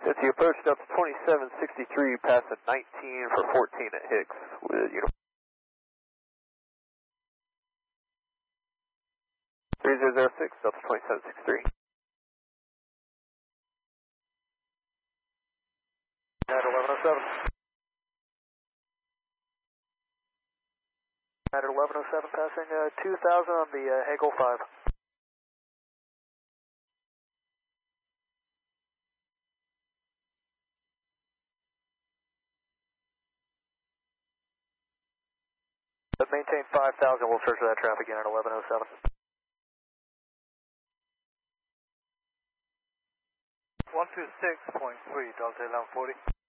As you approach Delta 2763, passing 19 for 14 at Hicks with uniform 3006, Delta 2763. United 1107. United 1107 passing 2000 on the Hagel 5. Maintain 5000, we'll search for that traffic unit 1107. 126.3, Delta 1140.